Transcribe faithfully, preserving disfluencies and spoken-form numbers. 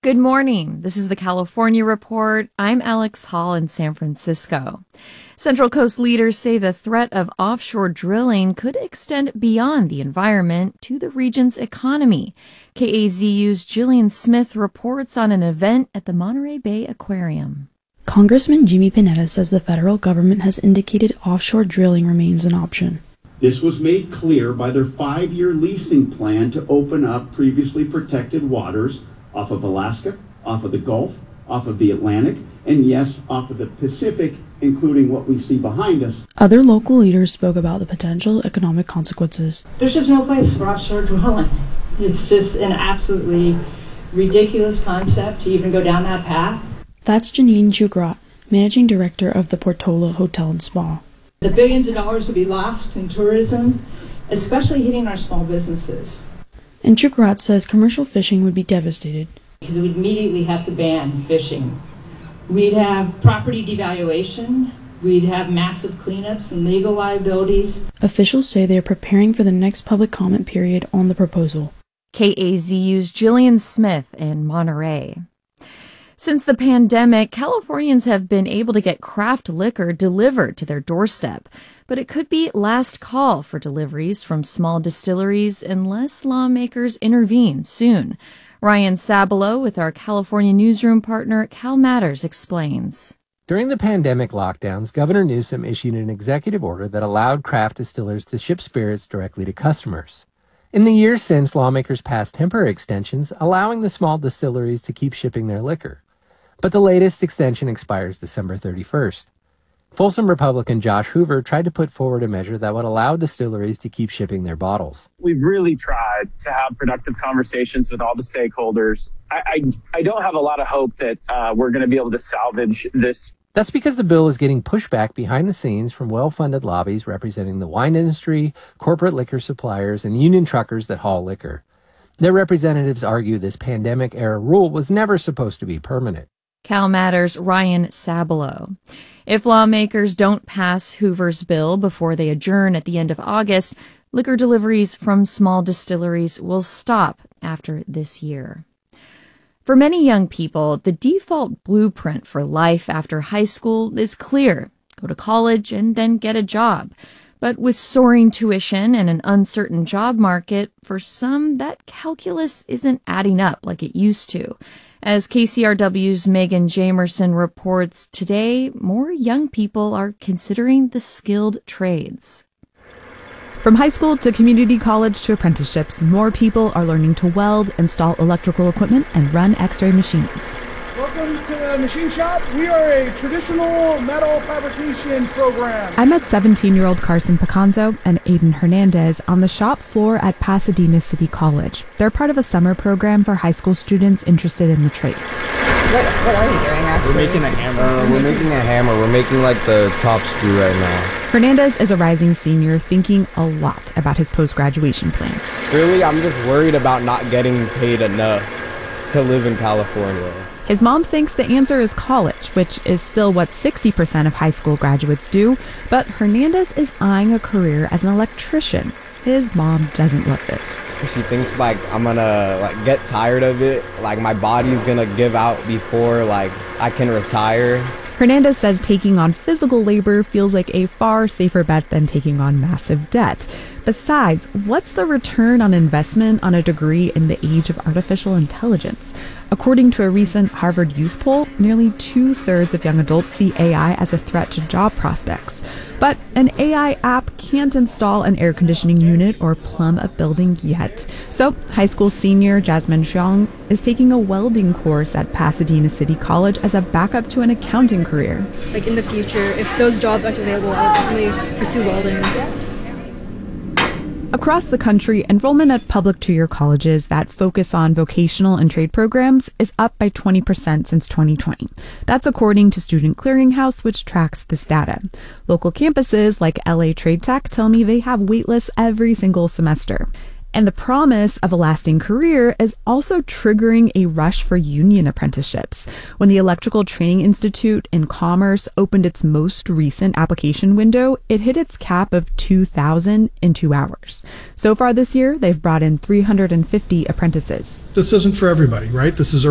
Good morning. This is the California Report. I'm Alex Hall in San Francisco. Central Coast leaders say the threat of offshore drilling could extend beyond the environment to the region's economy. K A Z U's Jillian Smith reports on an event at the Monterey Bay Aquarium. Congressman Jimmy Panetta says the federal government has indicated offshore drilling remains an option. This was made clear by their five-year leasing plan to open up previously protected waters off of Alaska, off of the Gulf, off of the Atlantic, and yes, off of the Pacific, including what we see behind us. Other local leaders spoke about the potential economic consequences. There's just no place for offshore drilling. It's just an absolutely ridiculous concept to even go down that path. That's Janine Jugrat, managing director of the Portola Hotel and Spa. The billions of dollars would be lost in tourism, especially hitting our small businesses. And Jugrat says commercial fishing would be devastated. Because it would immediately have to ban fishing. We'd have property devaluation. We'd have massive cleanups and legal liabilities. Officials say they are preparing for the next public comment period on the proposal. K A Z U's Jillian Smith in Monterey. Since the pandemic, Californians have been able to get craft liquor delivered to their doorstep. But it could be last call for deliveries from small distilleries unless lawmakers intervene soon. Ryan Sabelo with our California newsroom partner, Cal Matters, explains. During the pandemic lockdowns, Governor Newsom issued an executive order that allowed craft distillers to ship spirits directly to customers. In the years since, lawmakers passed temporary extensions allowing the small distilleries to keep shipping their liquor. But the latest extension expires December thirty-first. Folsom Republican Josh Hoover tried to put forward a measure that would allow distilleries to keep shipping their bottles. We've really tried to have productive conversations with all the stakeholders. I, I, I don't have a lot of hope that uh, we're going to be able to salvage this. That's because the bill is getting pushback behind the scenes from well-funded lobbies representing the wine industry, corporate liquor suppliers, and union truckers that haul liquor. Their representatives argue this pandemic-era rule was never supposed to be permanent. Cal Matters' Ryan Sabelo. If lawmakers don't pass Hoover's bill before they adjourn at the end of August, liquor deliveries from small distilleries will stop after this year. For many young people, the default blueprint for life after high school is clear. Go to college and then get a job. But with soaring tuition and an uncertain job market, for some, that calculus isn't adding up like it used to. As K C R W's Megan Jamerson reports, today, more young people are considering the skilled trades. From high school to community college to apprenticeships, more people are learning to weld, install electrical equipment, and run X-ray machines. Welcome to the Machine Shop. We are a traditional metal fabrication program. I met seventeen-year-old Carson Picanzo and Aiden Hernandez on the shop floor at Pasadena City College. They're part of a summer program for high school students interested in the trades. What, what are you doing, actually? We're making a hammer. Uh, we're making a hammer. We're making, like, the top screw right now. Hernandez is a rising senior thinking a lot about his post-graduation plans. Really, I'm just worried about not getting paid enough to live in California. His mom thinks the answer is college, which is still what sixty percent of high school graduates do, but Hernandez is eyeing a career as an electrician. His mom doesn't love this. She thinks, like, I'm gonna, like, get tired of it, like, my body's gonna give out before, like, I can retire. Hernandez says taking on physical labor feels like a far safer bet than taking on massive debt. Besides, what's the return on investment on a degree in the age of artificial intelligence? According to a recent Harvard Youth poll, nearly two-thirds of young adults see A I as a threat to job prospects. But an A I app can't install an air conditioning unit or plumb a building yet. So high school senior Jasmine Xiong is taking a welding course at Pasadena City College as a backup to an accounting career. Like in the future, if those jobs aren't available, I would definitely pursue welding. Across the country, enrollment at public two-year colleges that focus on vocational and trade programs is up by twenty percent since twenty twenty. That's according to Student Clearinghouse, which tracks this data. Local campuses like L A Trade Tech tell me they have waitlists every single semester. And the promise of a lasting career is also triggering a rush for union apprenticeships. When the Electrical Training Institute in Commerce opened its most recent application window, it hit its cap of two thousand in two hours. So far this year, they've brought in three hundred fifty apprentices. This isn't for everybody, right? This is